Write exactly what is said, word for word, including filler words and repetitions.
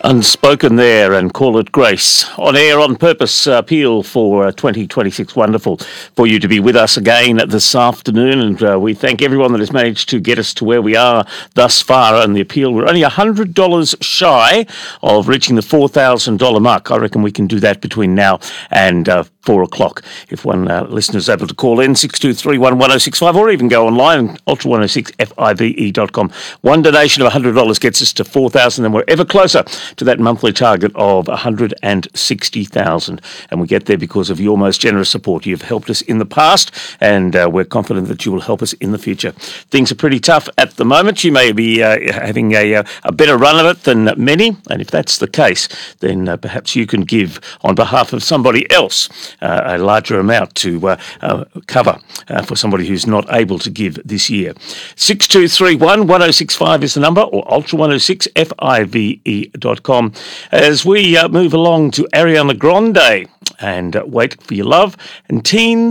Unspoken there and Call It Grace. On air, on purpose, uh, appeal for uh, twenty twenty-six. Wonderful for you to be with us again this afternoon, and uh, we thank everyone that has managed to get us to where we are thus far on the appeal. We're only one hundred dollars shy of reaching the four thousand dollars mark. I reckon we can do that between now and uh, four o'clock. If one uh, listener is able to call in, six two three one, one oh six five, or even go online, ultra one oh six five dot com. One donation of one hundred dollars gets us to four thousand dollars, and we're ever closer to that monthly target of one hundred sixty thousand dollars. And we get there because of your most generous support. You've helped us in the past, and uh, we're confident that you will help us in the future. Things are pretty tough at the moment. You may be uh, having a, a better run of it than many, and if that's the case, then uh, perhaps you can give on behalf of somebody else uh, a larger amount to uh, uh, cover uh, for somebody who's not able to give this year. six two three one, one oh six five is the number, or ultra one oh six five dot com. As we uh, move along to Ariana Grande and uh, Wait for Your Love and Teen